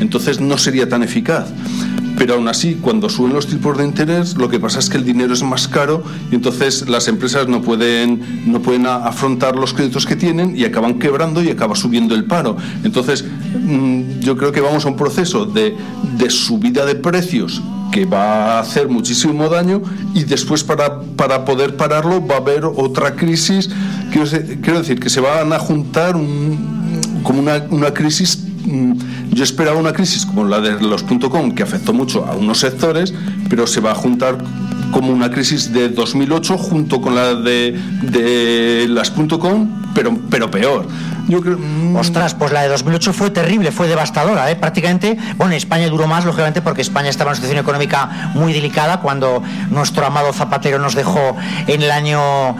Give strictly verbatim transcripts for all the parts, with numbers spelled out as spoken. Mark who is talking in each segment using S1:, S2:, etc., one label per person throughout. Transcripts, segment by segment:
S1: entonces no sería tan eficaz. Pero aún así, cuando suben los tipos de interés, lo que pasa es que el dinero es más caro y entonces las empresas no pueden, no pueden afrontar los créditos que tienen y acaban quebrando y acaba subiendo el paro. Entonces, yo creo que vamos a un proceso de, de subida de precios que va a hacer muchísimo daño y después para, para poder pararlo va a haber otra crisis. Quiero, quiero decir que se van a juntar un, como una, una crisis. Yo esperaba una crisis como la de los .com que afectó mucho a unos sectores, pero se va a juntar como una crisis de dos mil ocho junto con la de, de las .com, pero, pero peor. Yo creo, mmm...
S2: Ostras, pues la de dos mil ocho fue terrible, fue devastadora, ¿eh? Prácticamente, bueno, en España duró más, lógicamente, porque España estaba en una situación económica muy delicada cuando nuestro amado Zapatero nos dejó en el año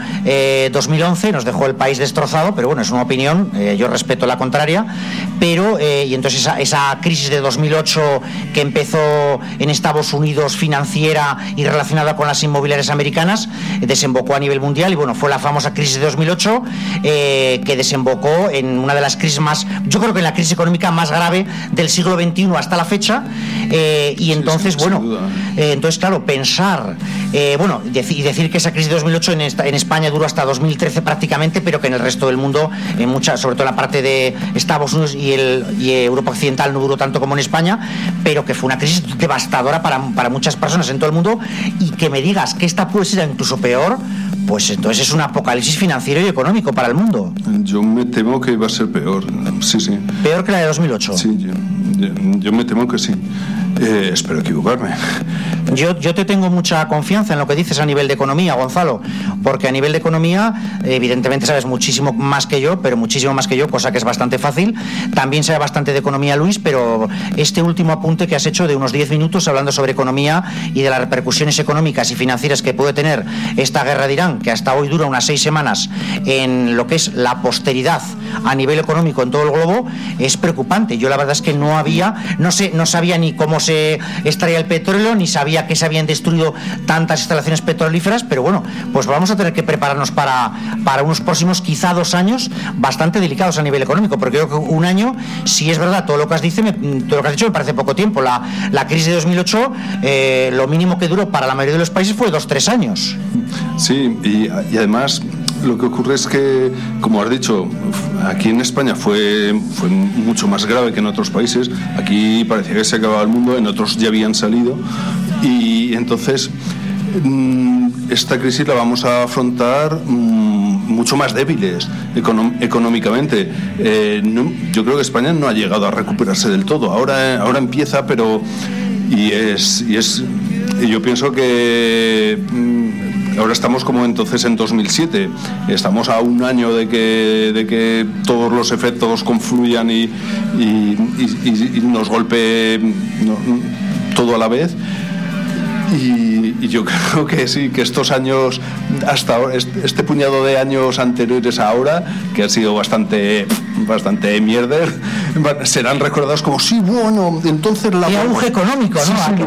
S2: eh, dos mil once, nos dejó el país destrozado, pero bueno, es una opinión, eh, yo respeto la contraria, pero, eh, y entonces esa, esa crisis de dos mil ocho que empezó en Estados Unidos financiera y relacionada con las inmobiliarias americanas, eh, desembocó a nivel mundial y bueno, fue la famosa crisis de dos mil ocho eh, que desembocó en una de las crisis más, yo creo que en la crisis económica más grave del siglo veintiuno hasta la fecha, eh, y entonces, sí, sí, bueno, eh, entonces claro, pensar, eh, bueno, y dec- decir que esa crisis de dos mil ocho en, esta, en España duró hasta dos mil trece prácticamente, pero que en el resto del mundo, en mucha, sobre todo en la parte de Estados Unidos y, el, y Europa Occidental no duró tanto como en España, pero que fue una crisis devastadora para, para muchas personas en todo el mundo, y que me digas que esta puede ser incluso peor, pues entonces es un apocalipsis financiero y económico para el mundo.
S1: Yo me temo que va a ser peor, sí, sí.
S2: ¿Peor que la de dos mil ocho?
S1: Sí, yo, yo, yo me temo que sí. Eh, espero equivocarme.
S2: Yo, yo te tengo mucha confianza en lo que dices a nivel de economía, Gonzalo, porque a nivel de economía, evidentemente sabes muchísimo más que yo, pero muchísimo más que yo, cosa que es bastante fácil. También sabe bastante de economía Luis, pero este último apunte que has hecho de unos diez minutos hablando sobre economía y de las repercusiones económicas y financieras que puede tener esta guerra de Irán, que hasta hoy dura unas seis semanas, en lo que es la posteridad a nivel económico en todo el globo, es preocupante. Yo la verdad es que no había, no sé, no sabía ni cómo se extraía el petróleo, ni sabía que se habían destruido tantas instalaciones petrolíferas, pero bueno, pues vamos a tener que prepararnos para, para unos próximos quizá dos años bastante delicados a nivel económico, porque creo que un año, si es verdad todo lo que has dicho, me, todo lo que has dicho me parece poco tiempo. La, la crisis de dos mil ocho, eh, lo mínimo que duró para la mayoría de los países fue dos, tres años.
S1: Sí, y, y además lo que ocurre es que, como has dicho, aquí en España fue, fue mucho más grave que en otros países. Aquí parecía que se acababa el mundo, en otros ya habían salido, y entonces esta crisis la vamos a afrontar mucho más débiles econom- económicamente. Eh, no, yo creo que España no ha llegado a recuperarse del todo. Ahora, ahora empieza, pero y es, y es y yo pienso que ahora estamos como entonces en dos mil siete, estamos a un año de que, de que todos los efectos confluyan y, y, y, y nos golpee no, todo a la vez. Y, y yo creo que sí, que estos años, hasta ahora, este, este puñado de años anteriores a ahora, que han sido bastante, bastante mierder, serán recordados como, sí, bueno, entonces la...
S2: Y auge económico, ¿no?
S1: Sí, sí,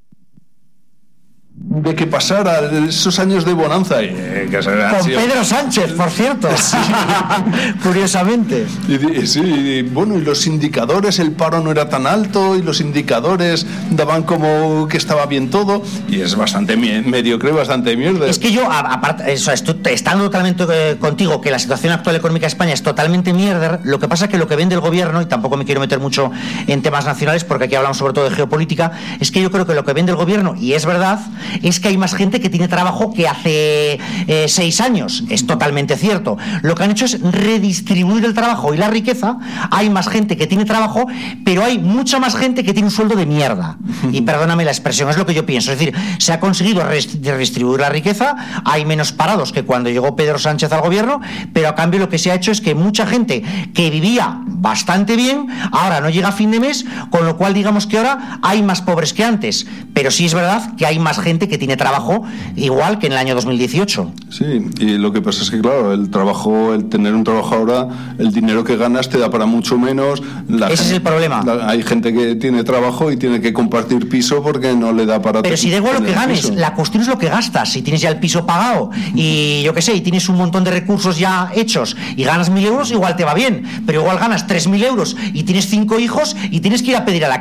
S1: de que pasara esos años de bonanza, eh, que
S2: con
S1: sido...
S2: Pedro Sánchez, por cierto. Sí. Curiosamente.
S1: Y, y, sí, y, bueno, y los indicadores, el paro no era tan alto y los indicadores daban como que estaba bien todo, y es bastante mie- mediocre, bastante mierda.
S2: Es que yo, aparte, eso, estoy estando totalmente eh, contigo, que la situación actual económica de España es totalmente mierda. Lo que pasa es que lo que vende el gobierno, y tampoco me quiero meter mucho en temas nacionales porque aquí hablamos sobre todo de geopolítica, es que yo creo que lo que vende el gobierno, y es verdad, es que hay más gente que tiene trabajo que hace eh, seis años. Es totalmente cierto. Lo que han hecho es redistribuir el trabajo y la riqueza. Hay más gente que tiene trabajo, pero hay mucha más gente que tiene un sueldo de mierda. Y perdóname la expresión, es lo que yo pienso. Es decir, se ha conseguido redistribuir la riqueza, hay menos parados que cuando llegó Pedro Sánchez al gobierno, pero a cambio lo que se ha hecho es que mucha gente que vivía bastante bien, ahora no llega a fin de mes, con lo cual digamos que ahora hay más pobres que antes. Pero sí es verdad que hay más gente que tiene trabajo igual que en el año dos mil dieciocho.
S1: Sí, y lo que pasa es que claro, el trabajo, el tener un trabajo ahora, el dinero que ganas te da para mucho menos. La
S2: Ese
S1: gente,
S2: es el problema.
S1: La, hay gente que tiene trabajo y tiene que compartir piso porque no le da para...
S2: Pero si da igual lo que ganes, piso. La cuestión es lo que gastas. Si tienes ya el piso pagado y yo qué sé, y tienes un montón de recursos ya hechos y ganas mil euros, igual te va bien, pero igual ganas tres mil euros y tienes cinco hijos y tienes que ir a pedir a la